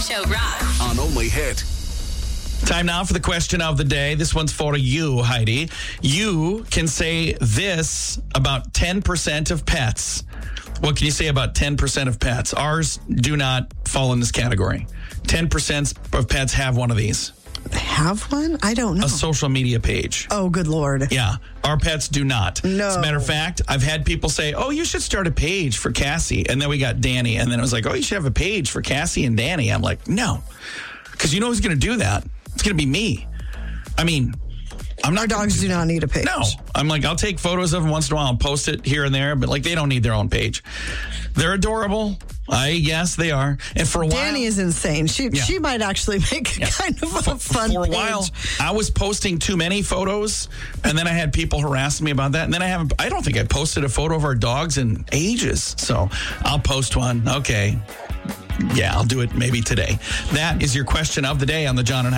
Show rocks. On Only Hit. Time now for the question of the day. This one's for you, Heidi. You can say this about 10% of pets. What can you say about 10% of pets? Ours do not fall in this category. 10% of pets have one of these. Have one? I don't know. A social media page. Oh, good Lord. Yeah. Our pets do not. No. As a matter of fact, I've had people say, oh, you should start a page for Cassie. And then we got Danny. And then it was like, oh, you should have a page for Cassie and Danny. I'm like, no. Because you know who's going to do that? It's going to be me. I mean, I'm not. Our dogs do not need a page. No. I'm like, I'll take photos of them once in a while and post it here and there. But like, they don't need their own page. They're adorable. Yes, they are. And for a while, Danny is insane. She might actually make kind of a fun For a page. while, I was posting too many photos, and then I had people harassing me about that. And then I don't think I posted a photo of our dogs in ages. So I'll post one. Okay. Yeah, I'll do it maybe today. That is your question of the day on the John and